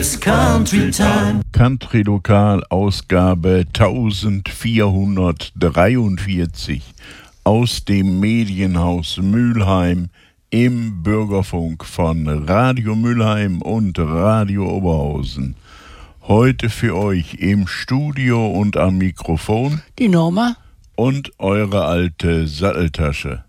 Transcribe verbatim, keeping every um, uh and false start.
Country Time. Country Lokal Ausgabe vierzehnhundertdreiundvierzig aus dem Medienhaus Mülheim im Bürgerfunk von Radio Mülheim und Radio Oberhausen. Heute für euch im Studio und am Mikrofon die Norma und eure alte Satteltasche.